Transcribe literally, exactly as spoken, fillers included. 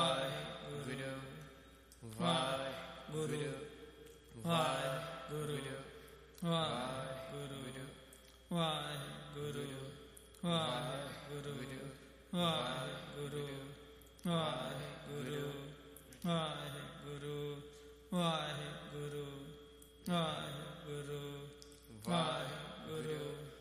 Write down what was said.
Waheguru Waheguru Waheguru Waheguru Waheguru Waheguru Waheguru Waheguru Waheguru Waheguru Waheguru Waheguru